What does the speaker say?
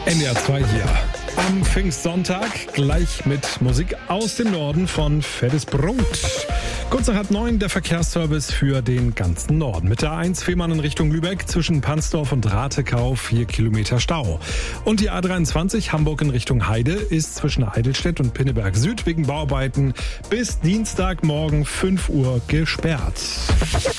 NDR 2 hier am Pfingstsonntag, gleich mit Musik aus dem Norden von Fettes Brot. Kurz nach 8:30 der Verkehrsservice für den ganzen Norden. Mit der A1 Fehmarn in Richtung Lübeck zwischen Pansdorf und Rathekau 4 Kilometer Stau. Und die A23 Hamburg in Richtung Heide ist zwischen Heidelstedt und Pinneberg Süd wegen Bauarbeiten bis Dienstagmorgen 5 Uhr gesperrt.